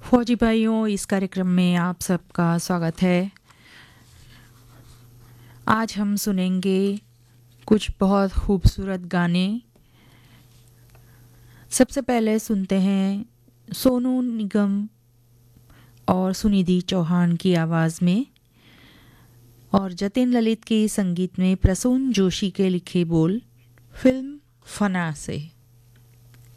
फौजी भाइयों, इस कार्यक्रम में आप सबका स्वागत है। आज हम सुनेंगे कुछ बहुत खूबसूरत गाने। सबसे पहले सुनते हैं सोनू निगम और सुनिधि चौहान की आवाज़ में और जतिन ललित के संगीत में प्रसून जोशी के लिखे बोल, फिल्म फना से।